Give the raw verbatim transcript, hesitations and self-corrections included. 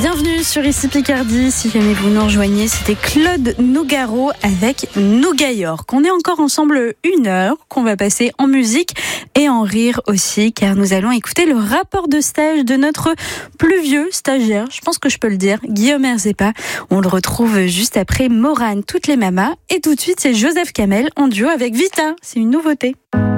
Bienvenue sur Ici Picardie, si jamais vous nous rejoignez, c'était Claude Nougaro avec Nougat York. On est encore ensemble une heure qu'on va passer en musique et en rire aussi, car nous allons écouter le rapport de stage de notre plus vieux stagiaire, je pense que je peux le dire, Guillaume Herzepa. On le retrouve juste après Morane, toutes les mamas, et tout de suite c'est Joseph Kamel en duo avec Vita, c'est une nouveauté.